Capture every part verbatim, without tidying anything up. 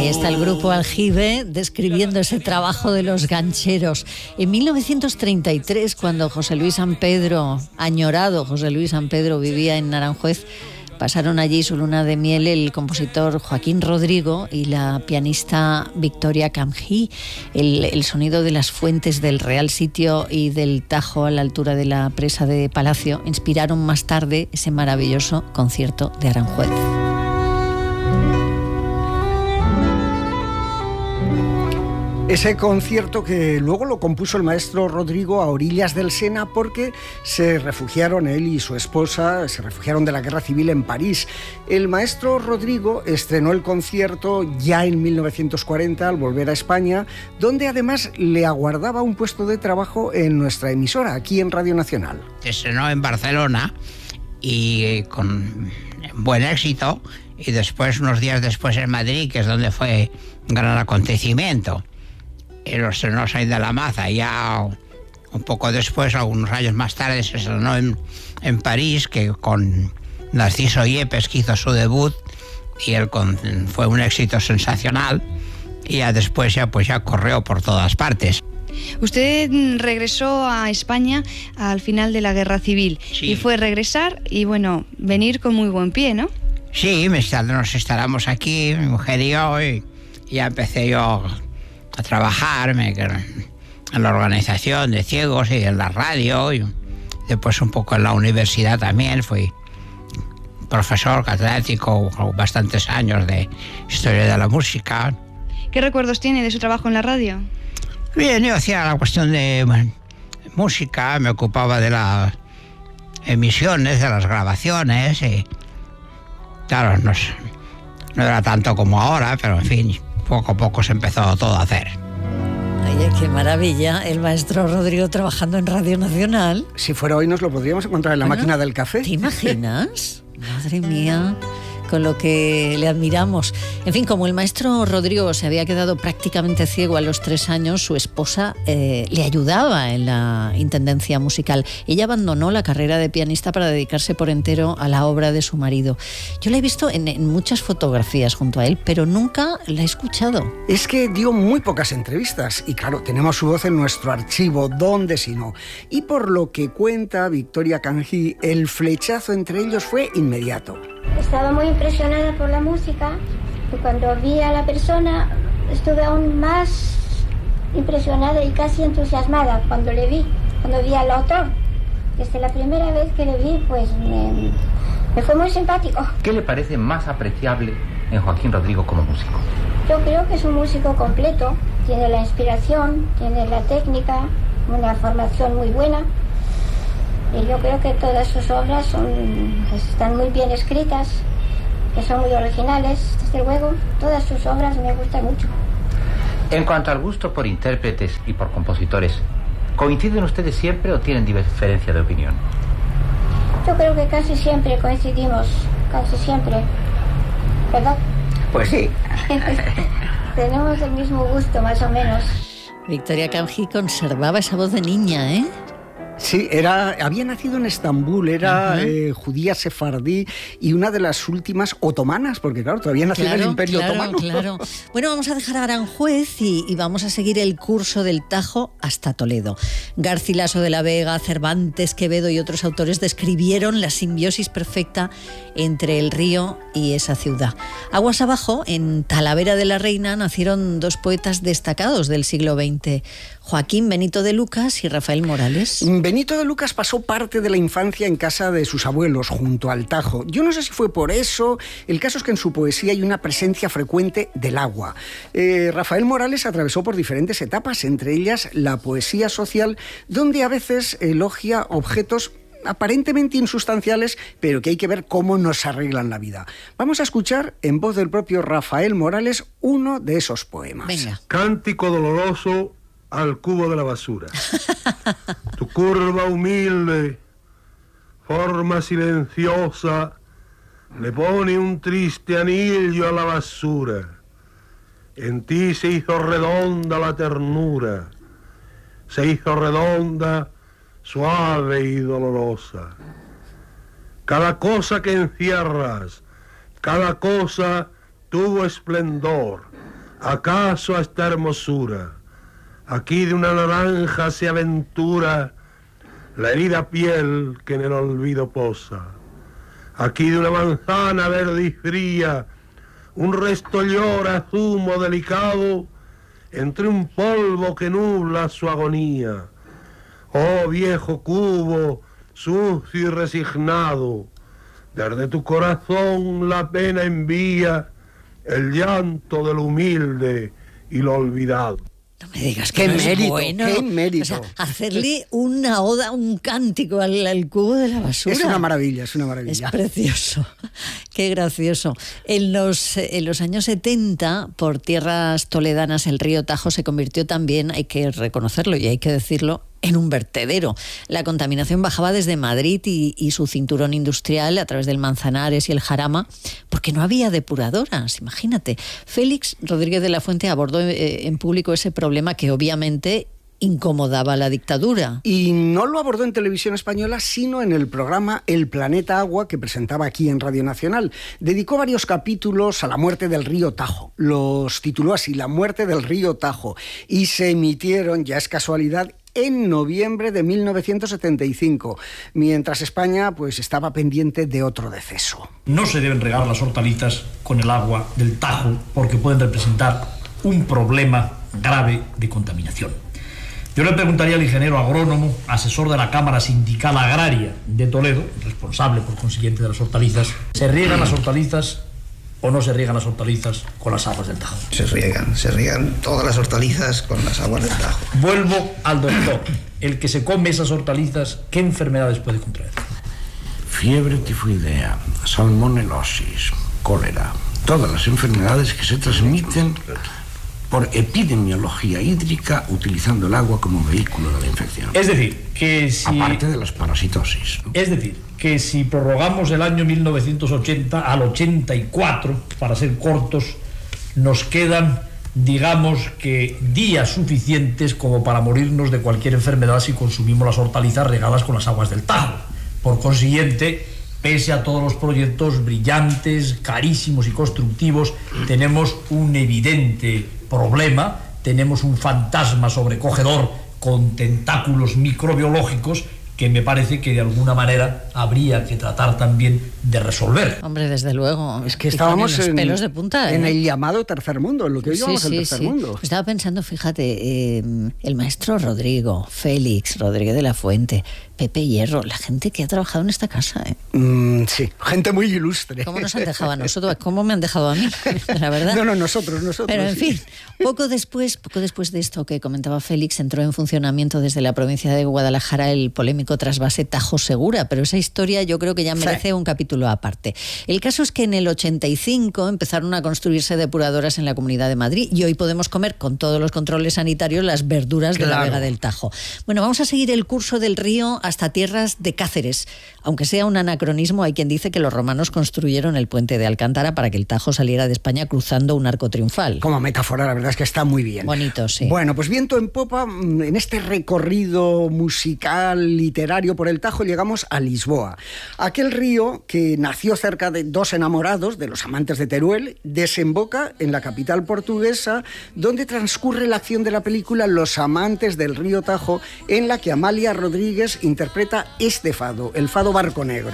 está el grupo Aljibe describiendo ese trabajo de los gancheros. En mil novecientos treinta y tres, cuando José Luis San Pedro, añorado José Luis San Pedro, vivía en Aranjuez, pasaron allí su luna de miel el compositor Joaquín Rodrigo y la pianista Victoria Camjí. El, el sonido de las fuentes del Real Sitio y del Tajo a la altura de la presa de Palacio inspiraron más tarde ese maravilloso concierto de Aranjuez. Ese concierto que luego lo compuso el maestro Rodrigo a orillas del Sena porque se refugiaron, él y su esposa, se refugiaron de la guerra civil en París. El maestro Rodrigo estrenó el concierto ya en mil novecientos cuarenta al volver a España, donde además le aguardaba un puesto de trabajo en nuestra emisora, aquí en Radio Nacional. Se estrenó en Barcelona y con buen éxito, y después, unos días después, en Madrid, que es donde fue un gran acontecimiento. Y lo estrenó Saín de la Maza. Ya un poco después, algunos años más tarde, se estrenó en, en París, que con Narciso Yepes, que hizo su debut, y él con, fue un éxito sensacional, y ya después ya, pues ya corrió por todas partes. Usted regresó a España al final de la Guerra Civil. Sí. Y fue regresar y, bueno, venir con muy buen pie, ¿no? Sí, nos instalamos aquí, mi mujer y yo, y ya empecé yo a trabajar me, en la organización de ciegos y en la radio, y después un poco en la universidad también. Fui profesor catedrático bastantes años de historia de la música. ¿Qué recuerdos tiene de su trabajo en la radio? Bien, yo hacía la cuestión de bueno, música, me ocupaba de las emisiones, de las grabaciones, y claro, no, no era tanto como ahora, pero en fin, poco a poco se empezó todo a hacer. Ay, qué maravilla, el maestro Rodrigo trabajando en Radio Nacional. Si fuera hoy nos lo podríamos encontrar en la bueno, máquina del café. ¿Te imaginas? Madre mía, con lo que le admiramos. En fin, como el maestro Rodrigo se había quedado prácticamente ciego a los tres años, su esposa eh, le ayudaba en la intendencia musical. Ella abandonó la carrera de pianista para dedicarse por entero a la obra de su marido. Yo la he visto en, en muchas fotografías junto a él, pero nunca la he escuchado. Es que dio muy pocas entrevistas y claro, tenemos su voz en nuestro archivo, ¿dónde si no? Y por lo que cuenta Victoria Camjí, el flechazo entre ellos fue inmediato. Estaba muy impresionada por la música y cuando vi a la persona estuve aún más impresionada y casi entusiasmada cuando le vi, cuando vi al autor. Desde la primera vez que le vi, pues me, me fue muy simpático. ¿Qué le parece más apreciable en Joaquín Rodrigo como músico? Yo creo que es un músico completo, tiene la inspiración, tiene la técnica, una formación muy buena. Y yo creo que todas sus obras son, están muy bien escritas, que son muy originales, desde luego. Todas sus obras me gustan mucho. En cuanto al gusto por intérpretes y por compositores, ¿coinciden ustedes siempre o tienen diferencia de opinión? Yo creo que casi siempre coincidimos, casi siempre, ¿verdad? Pues sí. Tenemos el mismo gusto, más o menos. Victoria Camjí conservaba esa voz de niña, ¿eh? Sí, era, había nacido en Estambul, era uh-huh. eh, judía sefardí y una de las últimas otomanas, porque claro, todavía nació claro, en el Imperio claro, Otomano. Claro. Bueno, vamos a dejar a Aranjuez y, y vamos a seguir el curso del Tajo hasta Toledo. Garcilaso de la Vega, Cervantes, Quevedo y otros autores describieron la simbiosis perfecta entre el río y esa ciudad. Aguas abajo, en Talavera de la Reina, nacieron dos poetas destacados del siglo veinte, Joaquín Benito de Lucas y Rafael Morales. Benito de Lucas pasó parte de la infancia en casa de sus abuelos, junto al Tajo. Yo no sé si fue por eso, el caso es que en su poesía hay una presencia frecuente del agua. Eh, Rafael Morales atravesó por diferentes etapas, entre ellas la poesía social, donde a veces elogia objetos aparentemente insustanciales, pero que hay que ver cómo nos arreglan la vida. Vamos a escuchar, en voz del propio Rafael Morales, uno de esos poemas. Venga. Cántico doloroso al cubo de la basura. Tu curva humilde, forma silenciosa, le pone un triste anillo a la basura. En ti se hizo redonda la ternura, se hizo redonda, suave y dolorosa. Cada cosa que encierras, cada cosa tuvo esplendor, ¿Acaso a esta hermosura? Aquí de una naranja se aventura la herida piel que en el olvido posa. Aquí de una manzana verde y fría un resto llora zumo delicado entre un polvo que nubla su agonía. Oh viejo cubo, sucio y resignado, desde tu corazón la pena envía el llanto del humilde y lo olvidado. No me digas que qué no mérito, es bueno. qué mérito. O sea, hacerle una oda, un cántico al, al cubo de la basura. Es una maravilla, es una maravilla. Es precioso. Qué gracioso. En los, en los años setenta, por tierras toledanas, el río Tajo se convirtió también, hay que reconocerlo y hay que decirlo, en un vertedero. La contaminación bajaba desde Madrid y, y su cinturón industrial a través del Manzanares y el Jarama, porque no había depuradoras, imagínate. Félix Rodríguez de la Fuente abordó eh, en público ese problema que obviamente incomodaba a la dictadura. Y no lo abordó en Televisión Española, sino en el programa El Planeta Agua, que presentaba aquí en Radio Nacional. Dedicó varios capítulos a la muerte del río Tajo. Los tituló así, La muerte del río Tajo. Y se emitieron, ya es casualidad, en noviembre de mil novecientos setenta y cinco, mientras España pues estaba pendiente de otro deceso. No se deben regar las hortalizas con el agua del Tajo porque pueden representar un problema grave de contaminación. Yo le preguntaría al ingeniero agrónomo, asesor de la Cámara Sindical Agraria de Toledo, responsable por consiguiente de las hortalizas, ¿se riegan las hortalizas o no se riegan las hortalizas con las aguas del Tajo? Se riegan, se riegan todas las hortalizas con las aguas del Tajo. Vuelvo al doctor. El que se come esas hortalizas, ¿qué enfermedades puede contraer? Fiebre tifoidea, salmonelosis, cólera, todas las enfermedades que se transmiten por epidemiología hídrica utilizando el agua como vehículo de la infección. Es decir, que si... Aparte de las parasitosis, ¿no? Es decir, que si prorrogamos el año mil novecientos ochenta al ochenta y cuatro, para ser cortos, nos quedan, digamos que, días suficientes como para morirnos de cualquier enfermedad si consumimos las hortalizas regadas con las aguas del Tajo. Por consiguiente, pese a todos los proyectos brillantes, carísimos y constructivos, tenemos un evidente problema, tenemos un fantasma sobrecogedor con tentáculos microbiológicos que me parece que de alguna manera habría que tratar también de resolver. Hombre, desde luego. Es que estábamos los en, pelos de punta, ¿eh? en el llamado tercer mundo, en lo que hoy sí, llamamos sí, el tercer sí. mundo. Estaba pensando, fíjate, eh, el maestro Rodrigo, Félix Rodríguez de la Fuente, Pepe Hierro, la gente que ha trabajado en esta casa. ¿eh? Mm, sí, gente muy ilustre. ¿Cómo nos han dejado a nosotros? ¿Cómo me han dejado a mí? La verdad. No, no, nosotros, nosotros. Pero en sí. fin, poco después, poco después de esto que comentaba Félix, entró en funcionamiento desde la provincia de Guadalajara el polémico trasvase Tajo Segura, pero esa historia yo creo que ya merece sí. un capítulo aparte. El caso es que en el ochenta y cinco empezaron a construirse depuradoras en la Comunidad de Madrid y hoy podemos comer con todos los controles sanitarios las verduras claro. de la Vega del Tajo. Bueno, vamos a seguir el curso del río hasta tierras de Cáceres. Aunque sea un anacronismo, hay quien dice que los romanos construyeron el puente de Alcántara para que el Tajo saliera de España cruzando un arco triunfal. Como metáfora, la verdad es que está muy bien. Bonito, sí. Bueno, pues viento en popa, en este recorrido musical, literario por el Tajo, llegamos a Lisboa. Aquel río que nació cerca de dos enamorados, de los amantes de Teruel, desemboca en la capital portuguesa, donde transcurre la acción de la película Los amantes del río Tajo, en la que Amália Rodríguez interpreta este fado, el fado Barco Negro.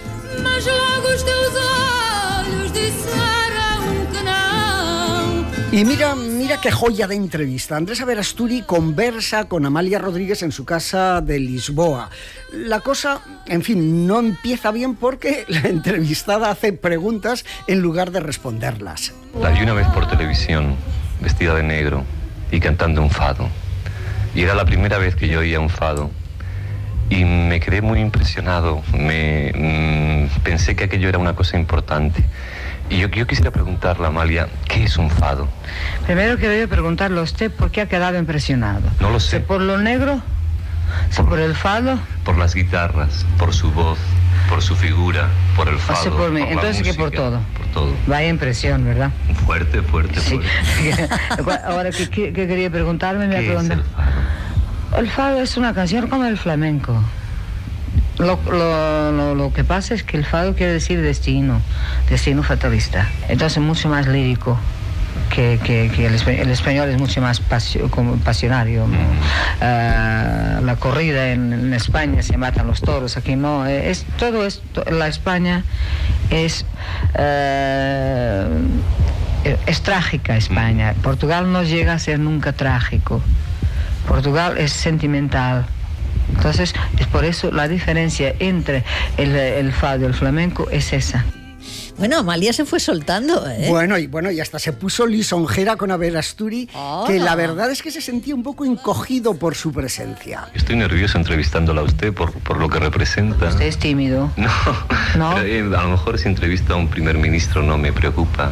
Y mira, mira qué joya de entrevista. Andrés Averasturi conversa con Amália Rodríguez en su casa de Lisboa. La cosa, en fin, no empieza bien porque la entrevistada hace preguntas en lugar de responderlas. La vi una vez por televisión, vestida de negro y cantando un fado. Y era la primera vez que yo oía un fado. Y me quedé muy impresionado. Me, mmm, pensé que aquello era una cosa importante. Y yo, yo quisiera preguntarle a Amália, ¿qué es un fado? Primero quiero preguntarle a usted por qué ha quedado impresionado. No lo sé. ¿Por lo negro? ¿Por, ¿Por el fado? Por las guitarras, por su voz, por su figura, por el fado. O sea, por mí. Por Entonces, música, ¿qué por todo? Por todo. Vaya impresión, ¿verdad? Fuerte, fuerte, sí. fuerte. Ahora, ¿qué, qué, qué quería preguntarme? Me ¿Qué es el fado? El fado es una canción como el flamenco. Lo, lo, lo, lo que pasa es que el fado quiere decir destino, destino fatalista. Entonces mucho más lírico. que, que, que el, el español es mucho más pasio, como pasionario. Uh, la corrida en, en España se matan los toros, aquí no. Es, todo esto, la España es... Uh, es trágica España. Portugal no llega a ser nunca trágico. Portugal es sentimental. Entonces, es por eso la diferencia entre el, el fado y el flamenco es esa. Bueno, Amalia se fue soltando, ¿eh? Bueno, y bueno, y hasta se puso lisonjera con Aberasturi, oh. que la verdad es que se sentía un poco encogido por su presencia. Estoy nervioso entrevistándola a usted por, por lo que representa. ¿Usted es tímido? No, ¿No? Pero, eh, a lo mejor si entrevista a un primer ministro no me preocupa.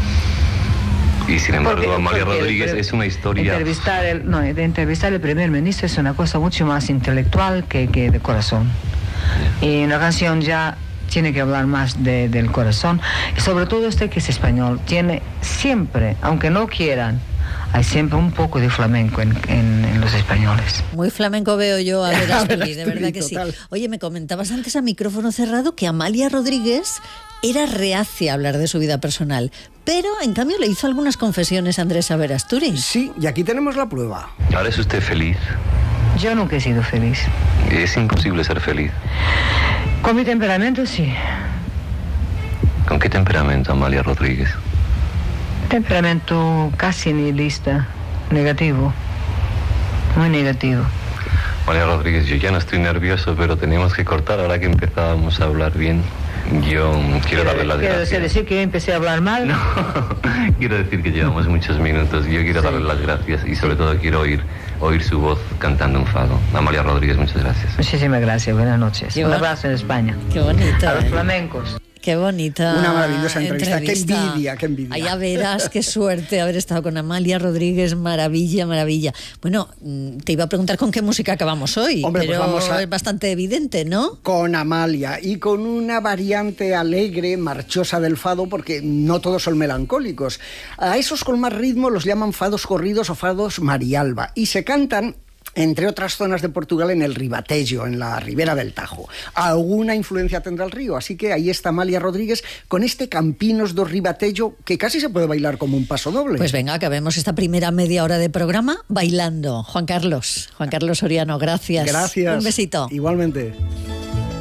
Y sin embargo, porque, Amalia porque Rodríguez el, es una historia... Entrevistar el, no, de entrevistar al primer ministro es una cosa mucho más intelectual que, que de corazón. Yeah. Y una canción ya tiene que hablar más de, del corazón. Y sobre todo usted que es español, tiene siempre, aunque no quieran, hay siempre un poco de flamenco en, en, en los españoles. Muy flamenco veo yo a Aberasturi, de verdad que total. Sí. Oye, me comentabas antes a micrófono cerrado que Amalia Rodríguez era reacia a hablar de su vida personal, pero en cambio le hizo algunas confesiones a Andrés Aberasturi. Sí, y aquí tenemos la prueba. ¿Ahora es usted feliz? Yo nunca he sido feliz. Es imposible ser feliz. Con mi temperamento, sí. ¿Con qué temperamento, Amalia Rodríguez? Temperamento casi nihilista, negativo, muy negativo. Amalia Rodríguez, yo ya no estoy nervioso, pero tenemos que cortar ahora que empezábamos a hablar bien. Yo quiero darle las gracias. ¿Quiere decir que yo empecé a hablar mal? No, quiero decir que llevamos muchos minutos. Yo quiero sí. darle las gracias y sobre todo quiero oír, oír su voz cantando un fado. Amalia Rodríguez, muchas gracias. Muchísimas gracias, buenas noches. Qué un bon... abrazo en España. Qué bonito. A los ¿eh? flamencos. Qué bonita. Una maravillosa entrevista. entrevista. Qué envidia, qué envidia. Allá verás, qué suerte haber estado con Amalia Rodríguez. Maravilla, maravilla. Bueno, te iba a preguntar con qué música acabamos hoy. Hombre, pero pues vamos a... es bastante evidente, ¿no? Con Amalia y con una variante alegre, marchosa del fado, porque no todos son melancólicos. A esos con más ritmo los llaman fados corridos o fados marialba. Y se cantan, entre otras zonas de Portugal, en el Ribatejo, en la ribera del Tajo. Alguna influencia tendrá el río, así que ahí está Amalia Rodríguez con este Campinos do Ribatejo, que casi se puede bailar como un paso doble. Pues venga, acabemos esta primera media hora de programa bailando. Juan Carlos, Juan Carlos Soriano, gracias. Gracias. Un besito. Igualmente.